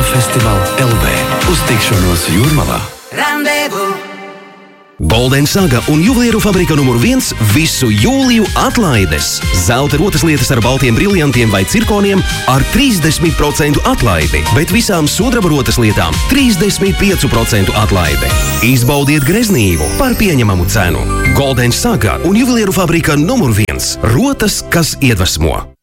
Festivāla LV. Uz tikšanos Jūrmalā. Randevu! Golden Saga un juvelieru fabrika numur 1 visu jūliju atlaides. Zelta rotaslietas ar baltiem briljantiem vai cirkoniem ar 30% atlaidi, bet visām sudraba rotaslietām 35% atlaide. Izbaudiet greznību par pieņemamu cenu. Golden Saga un juvelieru fabrika numur 1. Rotas, kas iedvesmo.